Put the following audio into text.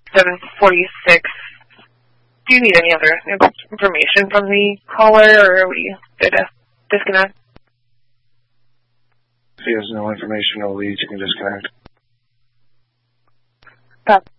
7:46. Do you need any other information from the caller, or are we good to disconnect? If he has no information or leads, you can disconnect. Stop.